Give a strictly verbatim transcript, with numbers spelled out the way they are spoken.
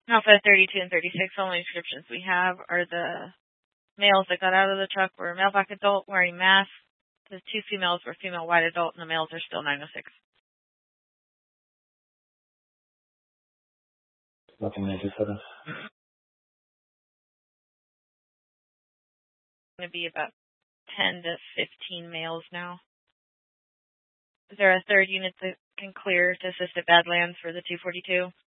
Alpha thirty-two and thirty-six, only descriptions we have are the males that got out of the truck were male black adult wearing masks. The two females were female white adult, and the males are still nine oh six. Nothing ninety-seven. Going to be about ten to fifteen males now. Is there a third unit that can clear to assist at Badlands for the two forty-two?